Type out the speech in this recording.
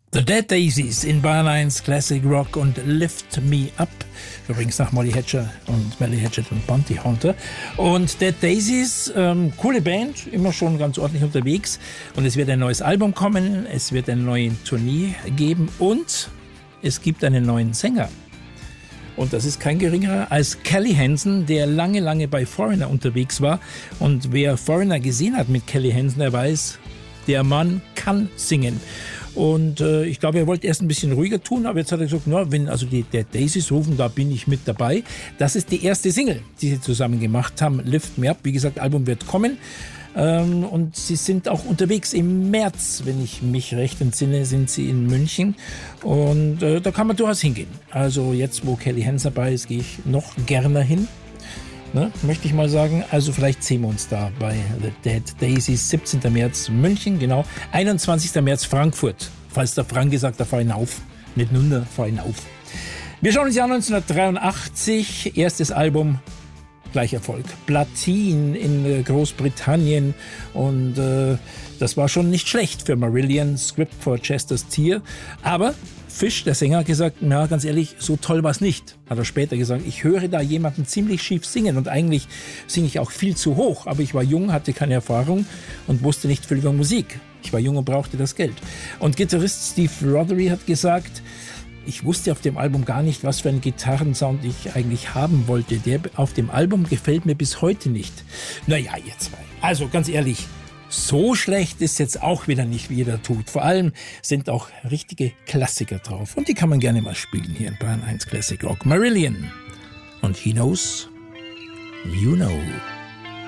The Dead Daisies in Bayern 1 Classic Rock und Lift Me Up. Übrigens nach Molly Hatchet und Melly Hatchet und Bounty Hunter. Und Dead Daisies, coole Band, immer schon ganz ordentlich unterwegs. Und es wird ein neues Album kommen, es wird eine neue Tournee geben und es gibt einen neuen Sänger. Und das ist kein geringerer als Kelly Hansen, der lange, lange bei Foreigner unterwegs war. Und wer Foreigner gesehen hat mit Kelly Hansen, der weiß, der Mann kann singen. Und ich glaube, er wollte erst ein bisschen ruhiger tun, aber jetzt hat er gesagt, na, wenn also die Dead Daisies rufen, da bin ich mit dabei. Das ist die erste Single, die sie zusammen gemacht haben, Lift Me Up. Wie gesagt, Album wird kommen. Und sie sind auch unterwegs im März, wenn ich mich recht entsinne, sind sie in München. Und da kann man durchaus hingehen. Also jetzt, wo Kelly Hansen dabei ist, gehe ich noch gerne hin. Ne, möchte ich mal sagen. Also vielleicht sehen wir uns da bei The Dead Daisies. 17. März München, genau. 21. März Frankfurt. Falls der Frank gesagt, da fahre ich auf. Nicht nur, da fahre ich auf. Wir schauen uns Jahr 1983. Erstes Album, gleich Erfolg. Platin in Großbritannien. Und das war schon nicht schlecht für Marillion. Script for Chester's Tear. Aber Fish, der Sänger, hat gesagt, na, ganz ehrlich, so toll war es nicht. Hat er später gesagt, ich höre da jemanden ziemlich schief singen und eigentlich singe ich auch viel zu hoch. Aber ich war jung, hatte keine Erfahrung und wusste nicht viel über Musik. Ich war jung und brauchte das Geld. Und Gitarrist Steve Rothery hat gesagt, ich wusste auf dem Album gar nicht, was für einen Gitarrensound ich eigentlich haben wollte. Der auf dem Album gefällt mir bis heute nicht. Naja, ihr zwei. Also ganz ehrlich, so schlecht ist jetzt auch wieder nicht, wie jeder tut. Vor allem sind auch richtige Klassiker drauf. Und die kann man gerne mal spielen hier in Bayern 1 Classic Rock. Marillion und He Knows, You Know.